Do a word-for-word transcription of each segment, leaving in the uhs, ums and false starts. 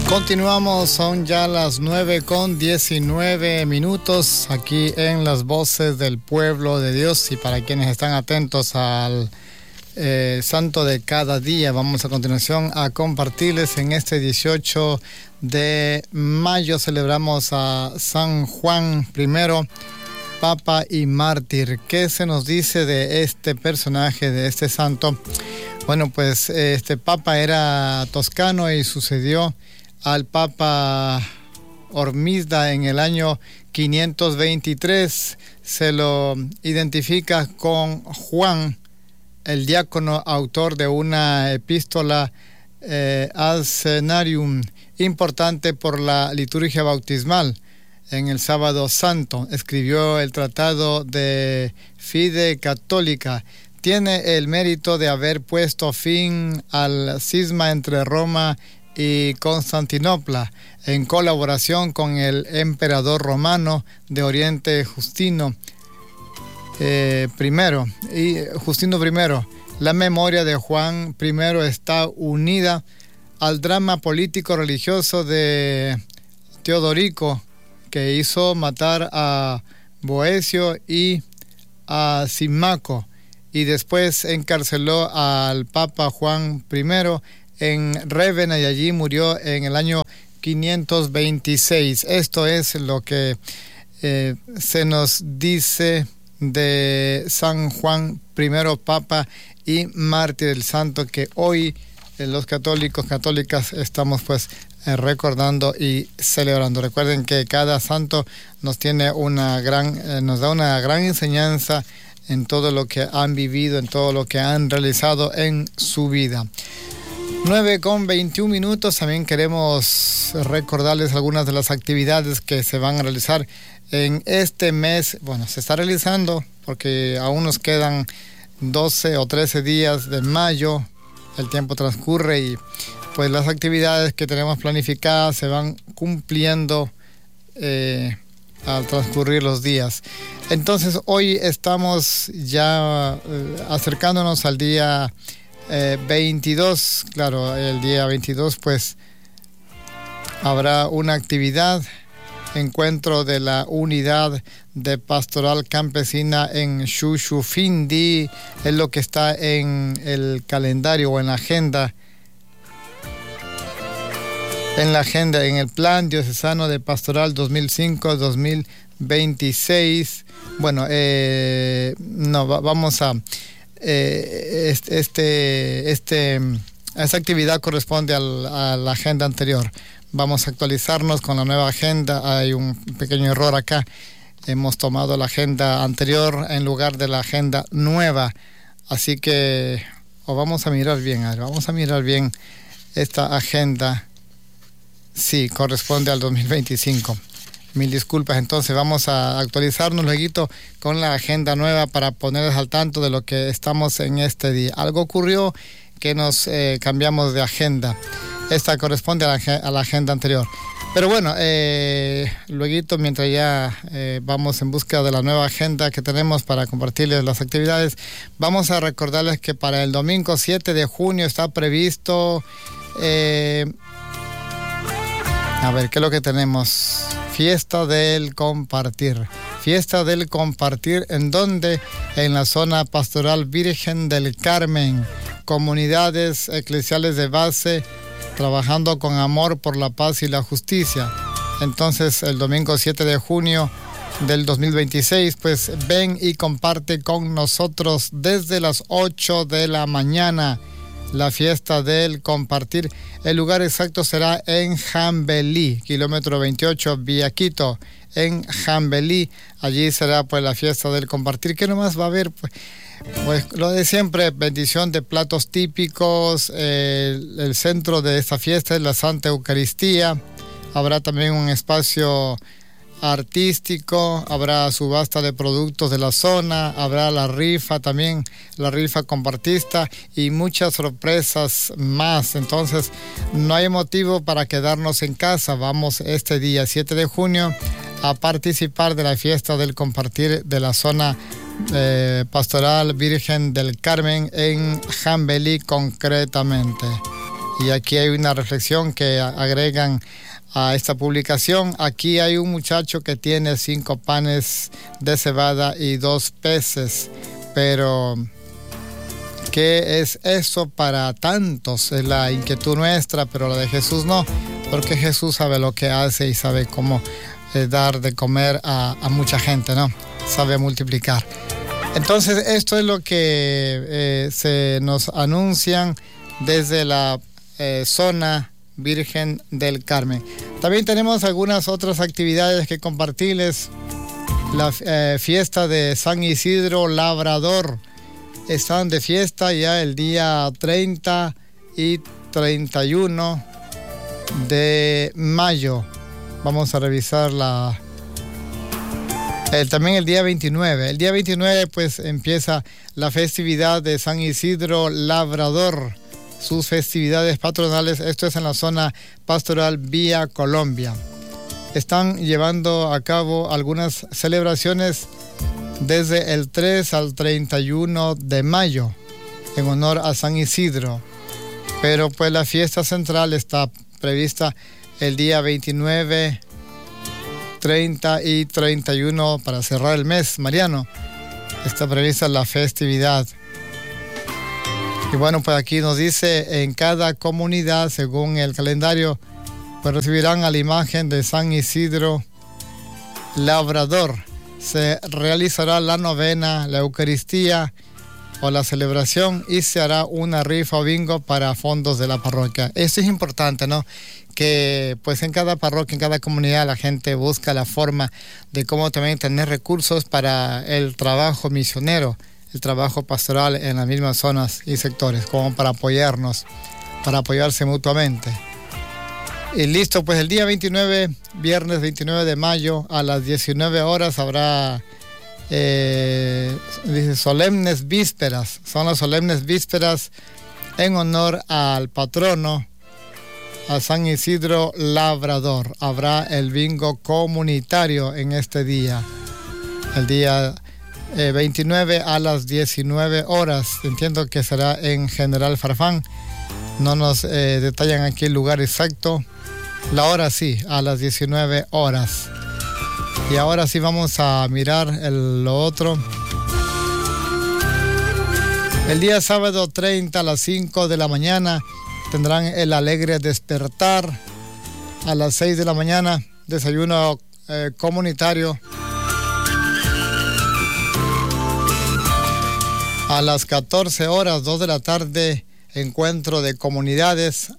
Continuamos, son ya las nueve con diecinueve minutos aquí en Las Voces del Pueblo de Dios. Y para quienes están atentos al eh, Santo de cada día, vamos a continuación a compartirles en este dieciocho de mayo. Celebramos a San Juan primero, Papa y mártir. ¿Qué se nos dice de este personaje, de este santo? Bueno, pues este Papa era toscano y sucedió al Papa Hormisda en el año quinientos veintitrés. Se lo identifica con Juan, el diácono, autor de una epístola eh, ad Scenarium, importante por la liturgia bautismal. En el sábado santo escribió el tratado de Fide Católica. Tiene el mérito de haber puesto fin al cisma entre Roma y Constantinopla, en colaboración con el emperador romano de Oriente Justino eh, primero y Justino primero. La memoria de Juan primero está unida al drama político religioso de Teodorico, que hizo matar a Boecio y a Simaco, y después encarceló al Papa Juan primero en Rávena, y allí murió en el año quinientos veintiséis. Esto es lo que eh, se nos dice de San Juan primero, Papa y mártir, el santo que hoy eh, los católicos, católicas estamos pues eh, recordando y celebrando. Recuerden que cada santo nos tiene una gran, eh, nos da una gran enseñanza en todo lo que han vivido, en todo lo que han realizado en su vida. nueve con veintiún minutos. También queremos recordarles algunas de las actividades que se van a realizar en este mes. Bueno, se está realizando porque aún nos quedan doce o trece días de mayo. El tiempo transcurre y pues las actividades que tenemos planificadas se van cumpliendo eh, al transcurrir los días. Entonces hoy estamos ya eh, acercándonos al día Eh, veintidós, claro, el día veintidós pues habrá una actividad, encuentro de la unidad de pastoral campesina en Xuxufindi, es lo que está en el calendario o en la agenda, en la agenda, en el plan diocesano de pastoral dos mil cinco a dos mil veintiséis. Bueno, eh, no, va, vamos a Eh, este, este, esta actividad corresponde al, a la agenda anterior. Vamos a actualizarnos con la nueva agenda. Hay un pequeño error acá. Hemos tomado la agenda anterior en lugar de la agenda nueva. Así que o vamos a mirar bien, a ver, vamos a mirar bien esta agenda. Sí, corresponde al dos mil veinticinco. Mil disculpas, entonces vamos a actualizarnos luego con la agenda nueva para ponerles al tanto de lo que estamos en este día. Algo ocurrió que nos eh, cambiamos de agenda. Esta corresponde a la, a la agenda anterior. Pero bueno, eh, luego mientras ya eh, vamos en busca de la nueva agenda que tenemos para compartirles las actividades, vamos a recordarles que para el domingo siete de junio está previsto... Eh, a ver, ¿qué es lo que tenemos? Fiesta del Compartir. Fiesta del Compartir, ¿en dónde? En la zona pastoral Virgen del Carmen. Comunidades eclesiales de base, trabajando con amor por la paz y la justicia. Entonces, el domingo siete de junio del dos mil veintiséis, pues ven y comparte con nosotros desde las ocho de la mañana. La fiesta del Compartir. El lugar exacto será en Jambelí, kilómetro veintiocho, vía Quito, en Jambelí. Allí será pues la fiesta del Compartir. ¿Qué nomás va a haber? Pues, pues lo de siempre, bendición de platos típicos. Eh, el, el centro de esta fiesta es la Santa Eucaristía. Habrá también un espacio artístico, habrá subasta de productos de la zona, habrá la rifa también, la rifa compartista y muchas sorpresas más. Entonces no hay motivo para quedarnos en casa. Vamos este día siete de junio a participar de la fiesta del Compartir de la zona eh, pastoral Virgen del Carmen en Jambelí concretamente. Y aquí hay una reflexión que agregan a esta publicación. Aquí hay un muchacho que tiene cinco panes de cebada y dos peces, pero ¿qué es eso para tantos? Es la inquietud nuestra, pero la de Jesús no, porque Jesús sabe lo que hace y sabe cómo eh, dar de comer a, a mucha gente, ¿no? Sabe multiplicar. Entonces, esto es lo que eh, se nos anuncian desde la eh, zona Virgen del Carmen. También tenemos algunas otras actividades que compartirles. La eh, fiesta de San Isidro Labrador. Están de fiesta ya el día treinta y treinta y uno de mayo. Vamos a revisar la... Eh, también el día veintinueve. El día veintinueve pues empieza la festividad de San Isidro Labrador. Sus festividades patronales, esto es en la zona pastoral Vía Colombia. Están llevando a cabo algunas celebraciones desde el tres al treinta y uno de mayo en honor a San Isidro. Pero pues la fiesta central está prevista el día veintinueve, treinta y treinta y uno para cerrar el mes mariano. Está prevista la festividad. Y bueno, pues aquí nos dice, en cada comunidad, según el calendario, pues recibirán a la imagen de San Isidro Labrador. Se realizará la novena, la Eucaristía o la celebración y se hará una rifa o bingo para fondos de la parroquia. Esto es importante, ¿no? Que pues en cada parroquia, en cada comunidad, la gente busca la forma de cómo también tener recursos para el trabajo misionero, el trabajo pastoral en las mismas zonas y sectores, como para apoyarnos, para apoyarse mutuamente. Y listo, pues el día veintinueve, viernes veintinueve de mayo, a las diecinueve horas habrá eh, dice, solemnes vísperas. Son las solemnes vísperas en honor al patrono, a San Isidro Labrador. Habrá el bingo comunitario en este día, el día eh, veintinueve a las diecinueve horas. Entiendo que será en General Farfán. No nos eh, detallan aquí el lugar exacto. La hora sí, a las diecinueve horas. Y ahora sí vamos a mirar el, lo otro. El día sábado treinta a las cinco de la mañana tendrán el alegre despertar. A las seis de la mañana, desayuno eh, comunitario. A las catorce horas, dos de la tarde, encuentro de comunidades.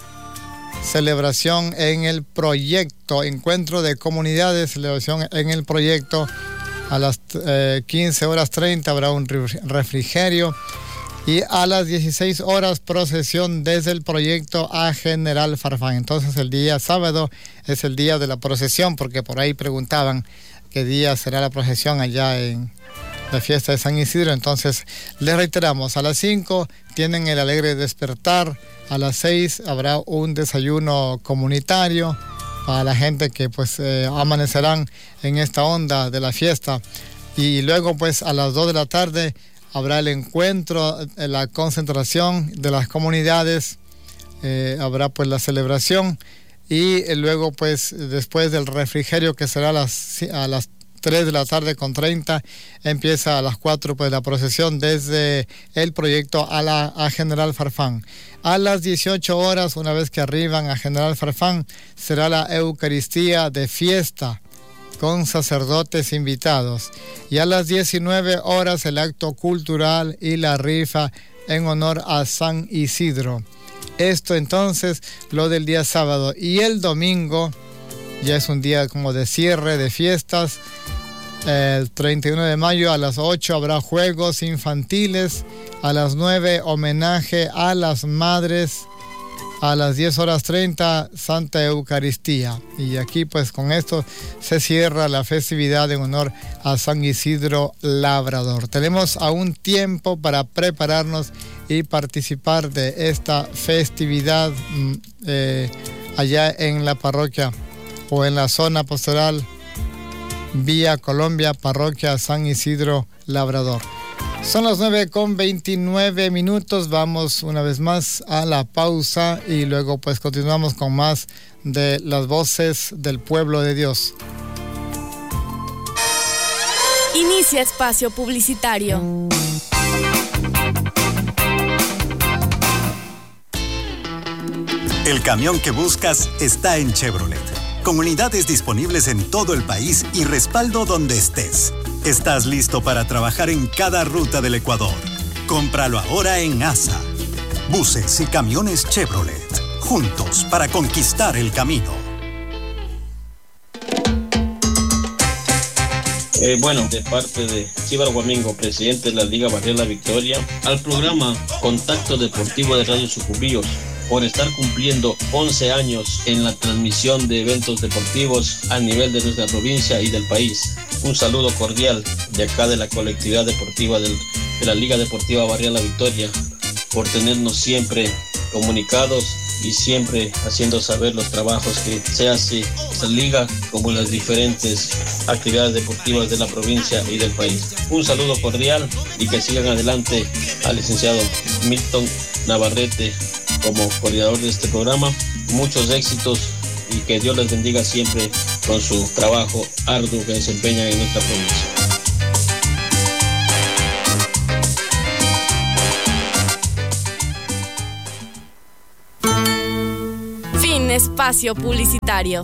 Celebración en el proyecto, encuentro de comunidades, celebración en el proyecto. A las eh, quince horas treinta habrá un refrigerio. Y a las dieciséis horas, procesión desde el proyecto a General Farfán. Entonces el día sábado es el día de la procesión, porque por ahí preguntaban qué día será la procesión allá en la fiesta de San Isidro. Entonces les reiteramos, a las cinco tienen el alegre despertar. A las seis habrá un desayuno comunitario para la gente que pues eh, amanecerán en esta onda de la fiesta. Y luego pues a las dos de la tarde habrá el encuentro, la concentración de las comunidades, eh, habrá pues la celebración y luego pues después del refrigerio, que será a las, a las tres de la tarde con treinta, empieza a las cuatro pues la procesión desde el proyecto a la a General Farfán. A las dieciocho horas, una vez que arriban a General Farfán, será la Eucaristía de fiesta con sacerdotes invitados. Y a las diecinueve horas el acto cultural y la rifa en honor a San Isidro. Esto entonces lo del día sábado. Y el domingo ya es un día como de cierre de fiestas. El treinta y uno de mayo a las ocho habrá juegos infantiles. A las nueve homenaje a las madres. A las diez horas treinta, Santa Eucaristía. Y aquí pues con esto se cierra la festividad en honor a San Isidro Labrador. Tenemos aún tiempo para prepararnos y participar de esta festividad eh, allá en la parroquia o en la zona pastoral Vía Colombia, parroquia San Isidro Labrador. Son las nueve con veintinueve minutos, vamos una vez más a la pausa y luego pues continuamos con más de las voces del pueblo de Dios. Inicia espacio publicitario. El camión que buscas está en Chevrolet, con unidades disponibles en todo el país y respaldo donde estés. Estás listo para trabajar en cada ruta del Ecuador. Cómpralo ahora en A S A. Buses y camiones Chevrolet, juntos para conquistar el camino. Eh, bueno, de parte de Chíbar Guamingo, presidente de la Liga Barrial La Victoria, al programa Contacto Deportivo de Radio Sucumbíos, por estar cumpliendo once años en la transmisión de eventos deportivos a nivel de nuestra provincia y del país. Un saludo cordial de acá de la colectividad deportiva del, de la Liga Deportiva Barrial La Victoria, por tenernos siempre comunicados y siempre haciendo saber los trabajos que se hace esta liga como las diferentes actividades deportivas de la provincia y del país. Un saludo cordial y que sigan adelante al licenciado Milton Navarrete como coordinador de este programa. Muchos éxitos y que Dios les bendiga siempre con su trabajo arduo que desempeñan en nuestra provincia. Espacio publicitario.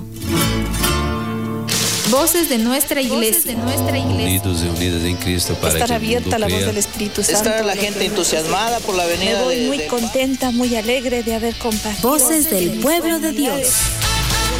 Voces de nuestra iglesia. De nuestra iglesia. Unidos y unidas en Cristo para estar que abierta la voz del Espíritu Santo. Está la gente entusiasmada por la venida. Me voy de, muy de... contenta, muy alegre de haber compartido. Voces del pueblo de Dios.